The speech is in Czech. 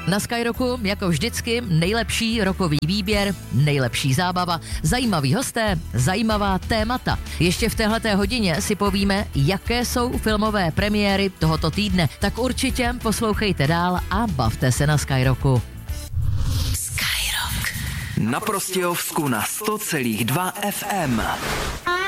Na Skyrocku jako vždycky nejlepší rokový výběr, nejlepší zábava, zajímaví hosté, zajímavá témata. Ještě v téhleté hodině si povíme, jaké jsou filmové premiéry tohoto týdne. Tak určitě poslouchejte dál a bavte se na Skyrocku. Skyrock. Na Prostějovsku na 100,2 FM.